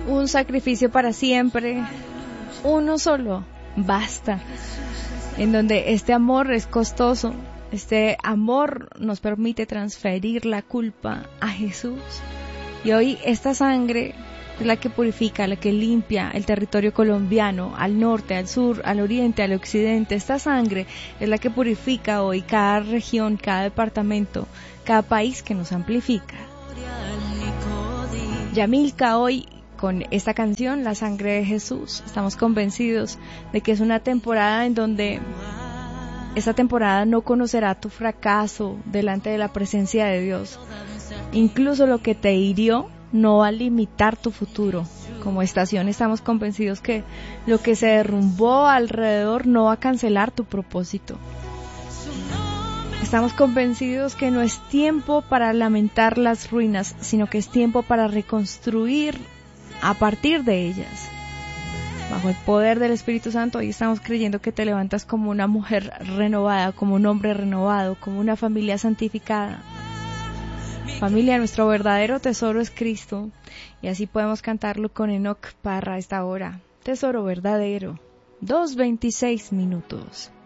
un sacrificio para siempre, uno solo, basta, en donde este amor es costoso, este amor nos permite transferir la culpa a Jesús. Y hoy esta sangre es la que purifica, la que limpia el territorio colombiano, al norte, al sur, al oriente, al occidente. Esta sangre es la que purifica hoy cada región, cada departamento, cada país que nos amplifica. Yamilka, hoy con esta canción, La Sangre de Jesús, estamos convencidos de que es una temporada en donde esta temporada no conocerá tu fracaso delante de la presencia de Dios. Incluso lo que te hirió no va a limitar tu futuro. Como estación estamos convencidos que lo que se derrumbó alrededor no va a cancelar tu propósito. Estamos convencidos que no es tiempo para lamentar las ruinas, sino que es tiempo para reconstruir a partir de ellas. Bajo el poder del Espíritu Santo, hoy estamos creyendo que te levantas como una mujer renovada, como un hombre renovado, como una familia santificada. Familia, nuestro verdadero tesoro es Cristo, y así podemos cantarlo con Enoch Parra a esta hora. Tesoro verdadero, 2:26 minutos.